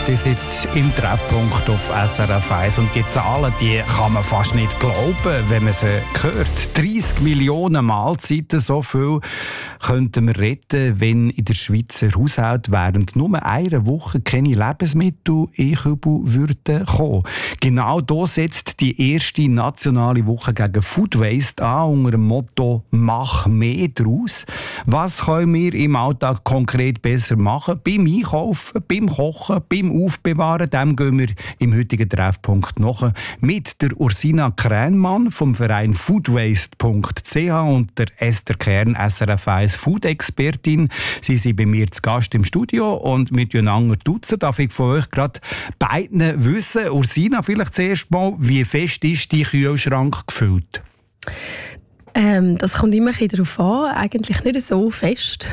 Die sind im Treffpunkt auf SRF 1 und die Zahlen, die kann man fast nicht glauben, wenn man sie hört. 30 Millionen Mahlzeiten, so viel könnten wir retten, wenn in der Schweizer Haushalt während nur einer Woche keine Lebensmittel in den Kübel würden kommen. Genau da setzt die erste nationale Woche gegen Food Waste an, unter dem Motto «Mach mehr draus». Was können wir im Alltag konkret besser machen? Beim Einkaufen, beim Kochen, beim Aufbewahren, dem gehen wir im heutigen Treffpunkt nach mit der Ursina Krähnmann vom Verein foodwaste.ch und der Esther Kern, SRF 1 Food-Expertin. Sie sind bei mir zu Gast im Studio und mit einander duzen. Darf ich von euch gerade beiden wissen, Ursina, vielleicht zuerst mal, wie fest ist dein Kühlschrank gefüllt? Das kommt immer ein bisschen darauf an. Eigentlich nicht so fest.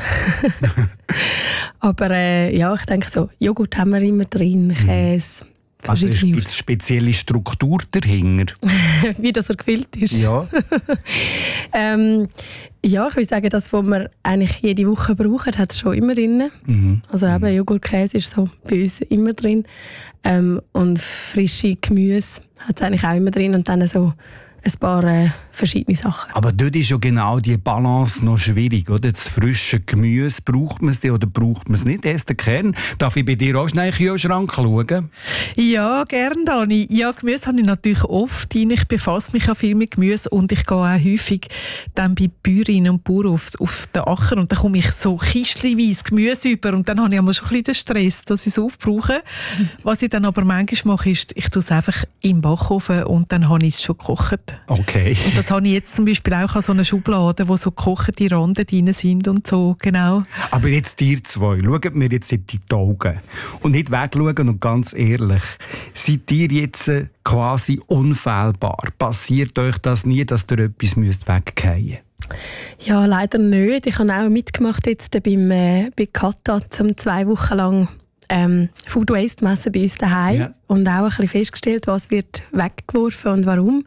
Aber ja, ich denke so, Joghurt haben wir immer drin, Käse. Also gibt es spezielle Struktur dahinter? Wie das er gefüllt ist? Ja. Ja, ich würde sagen, das, was wir eigentlich jede Woche brauchen, hat es schon immer drin. Also eben Joghurt, Käse ist so bei uns immer drin. Und frische Gemüse hat es eigentlich auch immer drin. Und dann so ein paar verschiedene Sachen. Aber dort ist ja genau die Balance noch schwierig, oder? Das frische Gemüse, braucht man es oder braucht man es nicht? Esther Kern, darf ich bei dir auch schnell in den Kühlschrank schauen? Ja, gerne, Dani. Ja, Gemüse habe ich natürlich oft rein. Ich befasse mich auch viel mit Gemüse und ich gehe auch häufig dann bei Bäuerinnen und Bauern auf den Acker und dann komme ich so kistchenweise Gemüse über und dann habe ich einmal schon ein bisschen den Stress, dass ich es aufbrauche. Was ich dann aber manchmal mache, ist, ich tue es einfach im Backofen und dann habe ich es schon gekocht. Okay. Und das habe ich jetzt zum Beispiel auch an so einer Schublade, wo so gekochte Randen drin sind und so, genau. Aber jetzt ihr zwei, schaut mir jetzt in die Augen und nicht wegschauen und ganz ehrlich, seid ihr jetzt quasi unfehlbar? Passiert euch das nie, dass ihr etwas wegfallen müsst? Ja, leider nicht. Ich habe auch mitgemacht jetzt bei Kata, um 2 Wochen lang Food Waste messen bei uns daheim, ja. Und auch ein bisschen festgestellt, was wird weggeworfen und warum.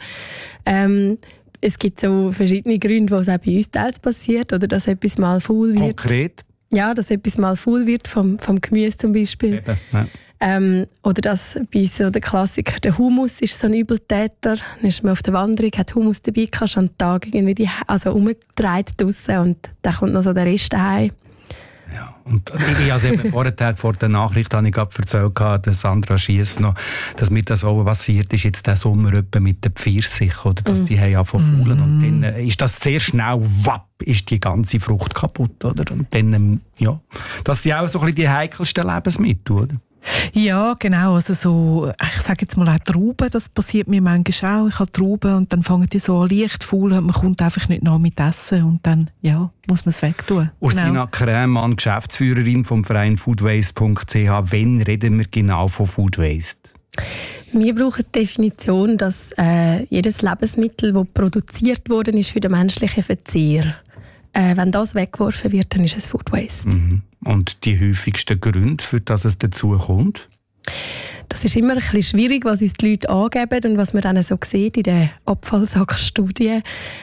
Es gibt so verschiedene Gründe, wo es auch bei uns teils passiert oder dass etwas mal faul wird. Konkret? Ja, dass etwas mal faul wird vom Gemüse zum Beispiel. Eben, ja. Oder dass bei uns so der Klassiker, der Hummus ist so ein Übeltäter. Dann ist man auf der Wanderung, hat Hummus dabei, kannst an den Tag irgendwie umgedreht draussen und dann kommt noch so der Rest daheim. Ja, und ich habe eben vor der Nachricht habe ich gerade erzählt, dass Sandra Schiess noch, dass mir das auch passiert ist, jetzt diesen Sommer etwa mit den Pfirsich, oder dass die haben angefangen faulen und dann ist das sehr schnell, wapp, ist die ganze Frucht kaputt, oder? Und dann, ja, das sind auch so ein bisschen die heikelsten Lebensmittel, oder? Ja, genau. Also so, ich sage jetzt mal auch Trauben, das passiert mir manchmal auch. Ich habe Trauben und dann fangen die so an leicht faul und man kommt einfach nicht nach mit Essen und dann ja, muss man es wegtun. Ursina genau. Krämann, Geschäftsführerin vom Verein foodwaste.ch. Wann reden wir genau von Food Waste? Wir brauchen die Definition, dass jedes Lebensmittel, das produziert worden ist für den menschlichen Verzehr, wenn das weggeworfen wird, dann ist es Food Waste. Und die häufigsten Gründe, für das es dazu kommt? Das ist immer ein bisschen schwierig, was uns die Leute angeben und was man dann so sieht in den Abfallsackstudien.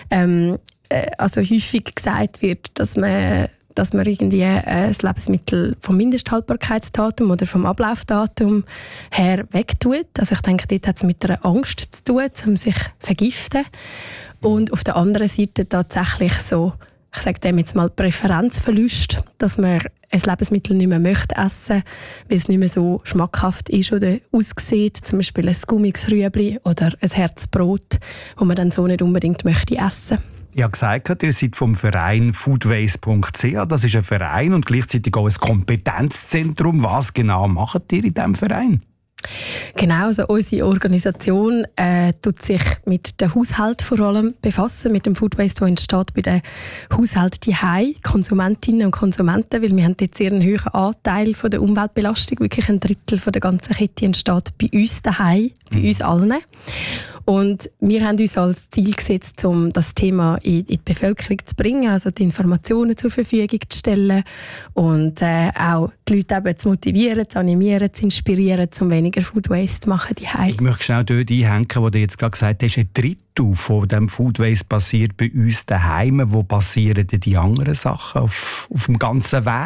Also häufig gesagt wird, dass man irgendwie das Lebensmittel vom Mindesthaltbarkeitsdatum oder vom Ablaufdatum her wegtut. Also ich denke, dort hat es mit einer Angst zu tun, um sich zu vergiften. Und auf der anderen Seite tatsächlich so, ich sage dem jetzt mal Präferenzverlust, dass man ein Lebensmittel nicht mehr möchte essen, weil es nicht mehr so schmackhaft ist oder aussieht, zum Beispiel ein gummiges Rüebli oder ein Herzbrot, das man dann so nicht unbedingt möchte essen. Ich habe gesagt, ihr seid vom Verein foodwaste.ch. Das ist ein Verein und gleichzeitig auch ein Kompetenzzentrum. Was genau macht ihr in diesem Verein? Genau, also unsere Organisation tut sich mit dem Haushalt vor allem befassen, mit dem Food Waste, der entsteht bei den Haushalten daheim, Konsumentinnen und Konsumenten, weil wir haben jetzt sehr einen hohen Anteil von der Umweltbelastung, wirklich 1/3 von der ganzen Kette entsteht bei uns daheim, bei uns allen. Und wir haben uns als Ziel gesetzt, um das Thema in die Bevölkerung zu bringen, also die Informationen zur Verfügung zu stellen und auch die Leute eben zu motivieren, zu animieren, zu inspirieren, um weniger Food Waste zu machen daheim. Ich möchte schnell dort einhängen, wo du jetzt gerade gesagt hast, 1/3 von dem Food Waste passiert bei uns daheim. Wo passieren denn die anderen Sachen auf dem ganzen Weg?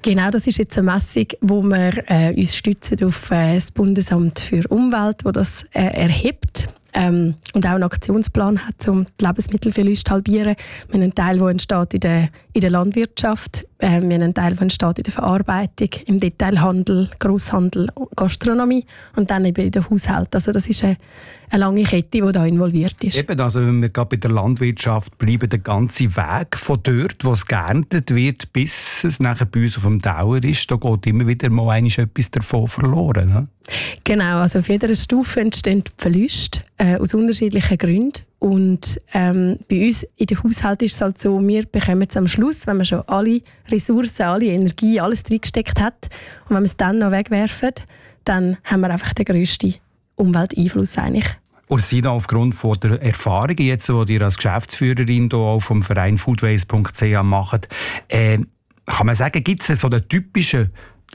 Genau, das ist jetzt eine Messung, wo wir uns stützen auf das Bundesamt für Umwelt, das das erhebt. Und auch einen Aktionsplan hat, um die Lebensmittelverluste zu halbieren. Wir haben einen Teil, der entsteht in der Landwirtschaft, wir haben einen Teil, der entsteht in der Verarbeitung, im Detailhandel, Grosshandel, Gastronomie und dann eben in den Haushalten. Also das ist eine lange Kette, die da involviert ist. Eben, also wenn wir gerade bei der Landwirtschaft bleiben, der ganze Weg von dort, wo es geerntet wird, bis es nachher bei uns auf dem Dauer ist, da geht immer wieder mal etwas davon verloren. Ne? Genau, also auf jeder Stufe entstehen Verluste aus unterschiedlichen Gründen. Und bei uns in den Haushalten ist es halt so, wir bekommen es am Schluss, wenn man schon alle Ressourcen, alle Energie, alles reingesteckt hat und wenn wir es dann noch wegwerfen, dann haben wir einfach den grössten Umwelteinfluss eigentlich. Ursina, aufgrund von der Erfahrungen, jetzt, die ihr als Geschäftsführerin hier auch vom Verein foodwaste.ch macht, kann man sagen, gibt es so eine typische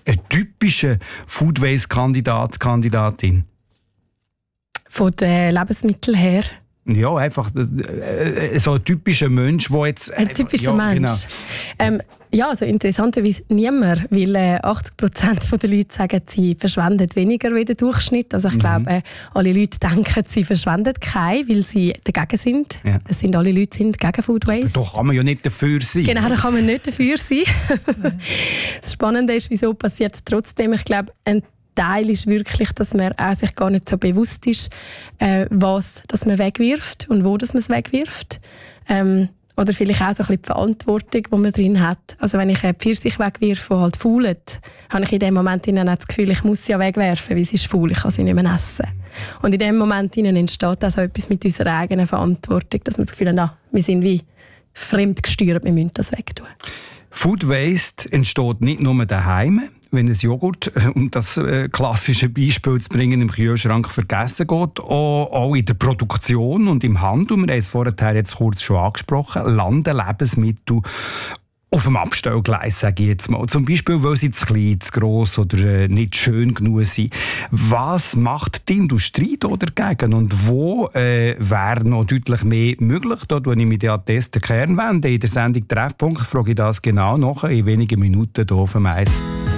Foodwaste-Kandidatin? Von den Lebensmitteln her? Ja, einfach so ein typischer Mensch, der jetzt... Ein typischer Mensch. Genau. Ja, also interessanterweise niemand, weil 80% der Leute sagen, sie verschwenden weniger wie der Durchschnitt. Also ich glaube, alle Leute denken, sie verschwenden keinen, weil sie dagegen sind. Ja. Es sind alle Leute sind gegen Food Waste. Aber da kann man ja nicht dafür sein. Genau, da kann man nicht dafür sein. Das Spannende ist, wieso passiert es trotzdem. Ich glaube, ein Teil ist wirklich, dass man sich gar nicht so bewusst ist, was dass man wegwirft und wo dass man es wegwirft. Oder vielleicht auch so ein bisschen die Verantwortung, die man drin hat. Also wenn ich eine Pfirsich wegwirfe, die halt faulet, habe ich in dem Moment das Gefühl, ich muss sie ja wegwerfen, weil sie ist faul, ich kann sie nicht mehr essen. Und in dem Moment entsteht auch so etwas mit unserer eigenen Verantwortung, dass man das Gefühl hat, wir sind wie fremdgesteuert, wir müssen das wegtun. Food Waste entsteht nicht nur daheim, wenn ein Joghurt, um das klassische Beispiel zu bringen, im Kühlschrank vergessen geht, auch in der Produktion und im Handel. Wir haben es vorher jetzt kurz schon angesprochen, landen Lebensmittel auf dem Abstellgleis, sage ich jetzt mal. Zum Beispiel, weil sie zu klein, zu gross oder nicht schön genug sind. Was macht die Industrie da dagegen? Und wo wäre noch deutlich mehr möglich? Da wende ich mich an den Kern wenden. In der Sendung «Treffpunkt» frage ich das genau nach in wenigen Minuten hier auf dem Eis.